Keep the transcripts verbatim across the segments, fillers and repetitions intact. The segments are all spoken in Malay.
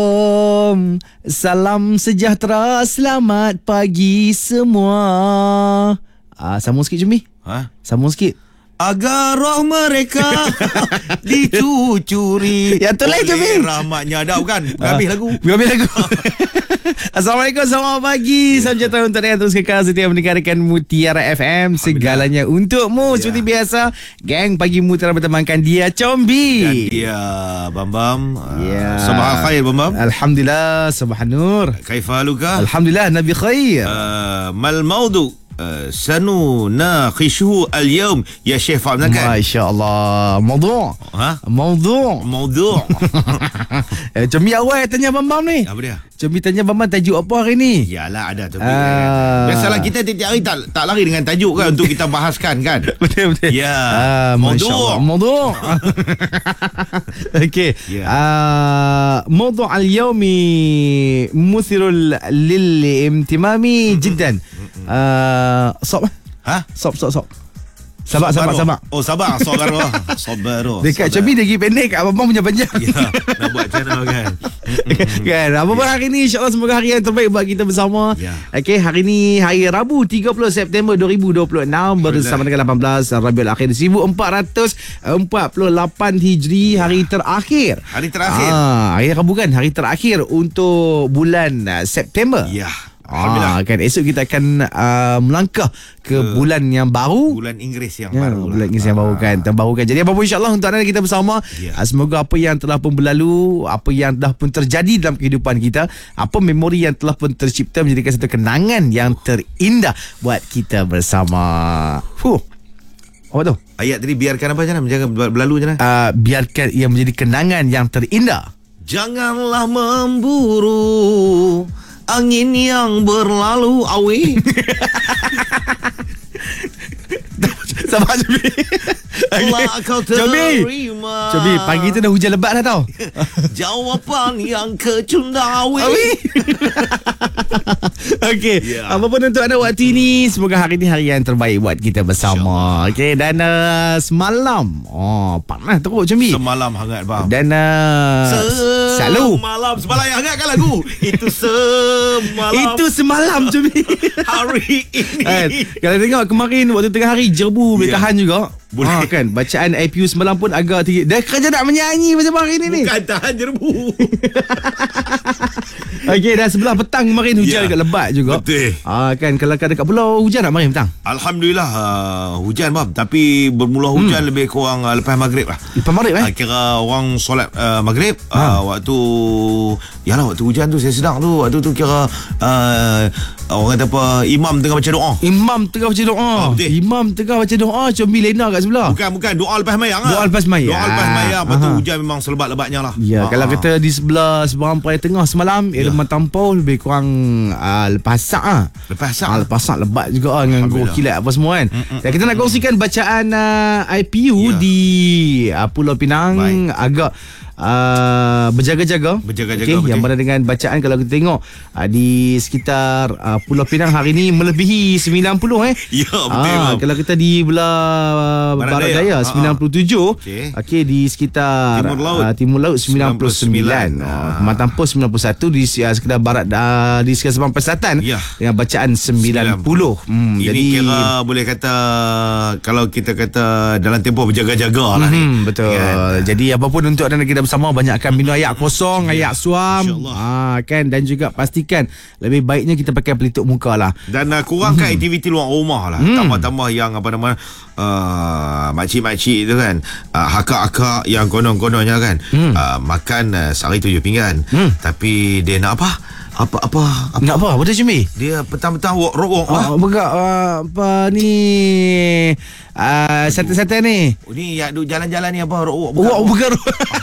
Om, salam sejahtera, selamat pagi semua. Ah, sambung sikit Jumi. Ha? Sambung sikit. Agar roh mereka dicucuri Ya, tu lain, Jumi. rahmatnya. Dah bukan? Habis lagu. Habis lagu. Assalamualaikum, selamat pagi. Salam sejahtera untuk anda terus kekal setia mendengarkan Mutiara F M. Segalanya untukmu. Ya. Seperti biasa, geng Pagi Mutiara bertemankan dia Combi. Dan dia Bambam. Ya. Sabah khair Bambam. Alhamdulillah, sabah nur. Kaifa haluka? Alhamdulillah, Nabi khair. Uh, mal maudu uh, sanu nakhishu al-yawm ya Syekh Faham kan? Masya Allah. Mawdu' Ha? Mawdu' Maudu' eh, Combi awal tanya Bambam ni. apa dia? Combi tanya Bambam tajuk apa hari ni? Yalah ada tu. Ah. Biasalah kita tiap hari tak tak lari dengan tajuk kan untuk kita bahaskan kan. Betul betul. Ya. Ah, Masya Allah. Mawdu'. Okey. Ya. Ah, mawdu' al-yawmi muthirul lil-imtimami jiddan. Ah, sob. Ha? Sob sob sob. Sabar sabar sabar. Oh sabar, sabar. Sabar. Dekat Combi dia pergi pendek, abang punya panjang. Ya, nak buat channel kan. Kan apa pun hari ni, insyaAllah semoga hari yang terbaik buat kita bersama. Ya. Okey, hari ni hari Rabu tiga puluh September dua ribu dua puluh enam bersama dengan lapan belas Rabiul Akhir seribu empat ratus empat puluh lapan Hijri, hari terakhir. Hari terakhir. Ah, hari Rabu kan, hari terakhir untuk bulan uh, September. Ya. Ah, kan esok kita akan uh, melangkah ke, ke bulan yang baru. Bulan Inggeris yang Ya, baru. bulan Inggeris yang baru kan, terbarukan. Jadi apa pun insya-Allah untuk anda kita bersama. Ya. Yeah. Semoga apa yang telah pun berlalu, apa yang dah pun terjadi dalam kehidupan kita, apa memori yang telah pun tercipta menjadikan satu kenangan yang terindah buat kita bersama. Huh. Apa tu? Ayat tadi biarkan apa je nak menjaga berlalu je nak. Uh, biarkan ia menjadi kenangan yang terindah. Janganlah memburu angin yang berlalu awi. Sabar Cobi. Telah kau terima. Cobi, pagi tu dah hujan lebat dah tau. Jawapan yang kecundawi. Okey, Ya. apa pun untuk anda waktu ini, semoga hari ini hari yang terbaik buat kita bersama. Okey, dan uh, semalam oh panas teruk Combi. Semalam hangat bang. Dan uh, selalu Semalam Semalam yang hangat kan lagu. Itu semalam. itu semalam Combi. Hari ini. Kan, kalau tengok kemarin waktu tengah hari jerbu boleh Ya. tahan juga. Boleh. Ha, kan, bacaan I P U semalam pun agak tinggi. Dah kerja nak menyanyi macam hari ni ni. Bukan tahan jerbu. Okey, dah sebelah petang kemarin hujan Ya. agak lebat juga. Betul. Ah, kan, kalau kat dekat pulau hujan tak kemarin petang? Alhamdulillah uh, hujan bab, tapi bermula hujan hmm. lebih kurang uh, lepas maghrib lah. Lepas maghrib eh? Uh, kira orang solat uh, maghrib Ha. uh, waktu yalah waktu hujan tu saya sedang tu waktu tu kira uh, orang kata apa, imam tengah baca doa. Imam tengah baca doa. Ah, betul. Imam tengah baca doa, Combi lena kat sebelah. Bukan bukan doa lepas mayang Doa lah. lepas mayang. Doa lepas mayang. Lepas tu Aha. hujan memang selebat-lebatnya lah. Ya, Ah, kalau ah. kita di sebelah seberang peraya tengah semalam, ya. Irman Tampau lebih kurang uh, lepas sak ah. Lepas sak. Ah, lepas sak lebat juga ah, dengan guru Alhamdulillah. kilat apa semua kan. Mm, mm, Dan kita nak kongsikan bacaan uh, I P U Ya. di uh, Pulau Pinang. Baik. Agak Uh, berjaga-jaga. Berjaga-jaga, Okey, betul. yang mana dengan bacaan kalau kita tengok uh, di sekitar uh, Pulau Pinang hari ini melebihi sembilan puluh eh. Ya, betul, Ah, bang. kalau kita di belah Barat Barat Daya, Daya ah, sembilan puluh tujuh. Okey. Okey, di sekitar Timur Laut. uh, Timur Laut sembilan puluh sembilan. Ah. Kemal Tampur sembilan puluh satu, di uh, sekitar barat uh, di sekitar Sabang Selatan Ya. dengan bacaan sembilan puluh. Hmm, Ini jadi kira boleh kata, kalau kita kata dalam tempoh berjaga-jaga lah ni. Hmm, betul. Kan? Jadi apapun untuk anda kita bersama, banyakkan minum ayat kosong, ayat suam. InsyaAllah. Ah, kan, dan juga pastikan lebih baiknya kita pakai pelitup muka lah. Dan uh, kurangkan hmm. aktiviti luar rumah lah. Hmm. Tambah-tambah yang apa nama uh, makcik-makcik tu kan, uh, hakak-hakak yang konon-kononnya kan, Hmm. uh, makan uh, sehari tujuh pinggan. Hmm. Tapi dia nak apa? Apa-apa apa? Nak apa? Apa dia Cumi? Dia petang-petang walk rock Oh, begak uh, apa ni uh, santai-santai ni. Oh, ni yang duk jalan-jalan ni apa rock walk? Wah, bukan.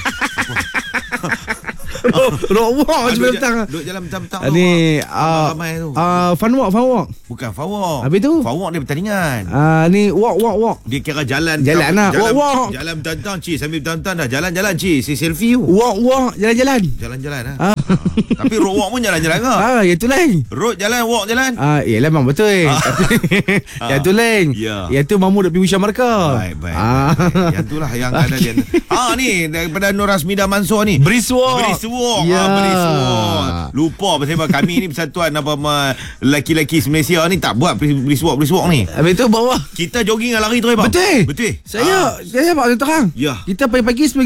Rok walk macam petang. Duk jalan petang-petang. Ni ah ramai tu. uh, fun walk, fun walk. Bukan fun walk. Habis tu? Fun walk dia pertandingan. Ah ni walk, walk, walk. Dia kira jalan Jalan lah. jalan, Walk, walk. Jalan bertantang cik, sambil bertantang dah jalan-jalan cik, si selfie you. Walk, walk, jalan-jalan. Jalan-jalan lah. Ah. Tapi road walk pun jalan-jalan ke? Ah, ya tu lain. Road jalan, walk jalan. Ah, yalah memang betul. Ah. Ya tu lain. Ya. Ya tu mamu dak pergi Wisma Marka. Baik, baik. Ah. baik. Yang itulah yang ada dia. Ah ni daripada Nur Rasmida Mansur ni. Beriswa. Beriswa. walk. Ya. Ah, brisk walk. Lupa pasal kami ni persatuan apa ma- lelaki-lelaki Malaysia ni tak buat brisk walk brisk walk ni. Habis tu bawah. Kita jogging dengan lari tu bang. Betul. Betul. Saya Ah. saya buat terang. Ya. Kita pagi-pagi sebelum